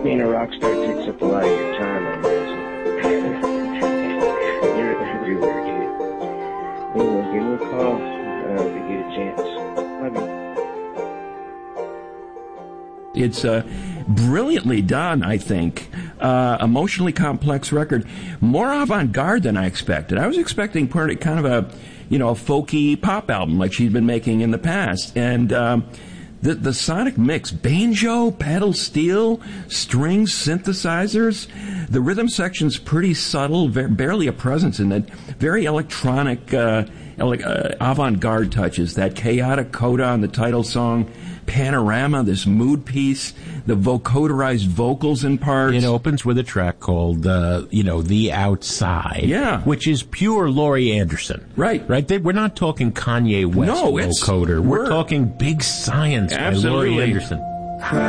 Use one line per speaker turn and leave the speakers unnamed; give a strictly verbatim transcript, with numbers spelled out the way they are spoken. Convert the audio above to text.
being a rock star takes up a lot of your time on this. You're everywhere, dude. Anyway, give me a call uh, if you get a chance. Love you.
It's uh, brilliantly done, I think. Uh, emotionally complex record. More avant-garde than I expected. I was expecting part of kind of a, you know, a folky pop album like she'd been making in the past. And um, the the sonic mix, banjo, pedal steel, strings, synthesizers. The rhythm section's pretty subtle, very, barely a presence in it. Very electronic, uh, ele- uh, avant-garde touches. That chaotic coda on the title song. Panorama, this mood piece, the vocoderized vocals in parts.
It opens with a track called, uh, you know, The Outside.
Yeah.
Which is pure Laurie Anderson.
Right.
Right? They, we're not talking Kanye West
No, it's-
vocoder. We're,
we're-
talking big science by
Absolutely.
Laurie Anderson.